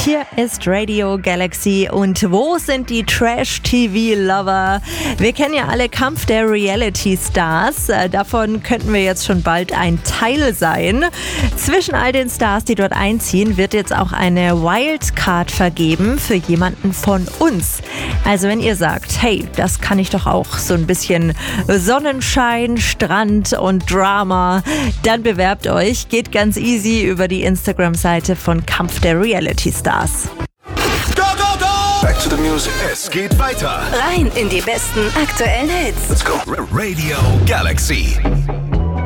Hier ist Radio Galaxy und wo sind die Trash-TV-Lover? Wir kennen ja alle Kampf der Reality-Stars. Davon könnten wir jetzt schon bald ein Teil sein. Zwischen all den Stars, die dort einziehen, wird jetzt auch eine Wildcard vergeben für jemanden von uns. Also wenn ihr sagt, hey, das kann ich doch auch, so ein bisschen Sonnenschein, Strand und Drama, dann bewerbt euch. Geht ganz easy über die Instagram-Seite von Kampf der Reality-Stars. Go, go, go! Back to the music. Es geht weiter. Rein in die besten aktuellen Hits. Let's go. Radio Galaxy.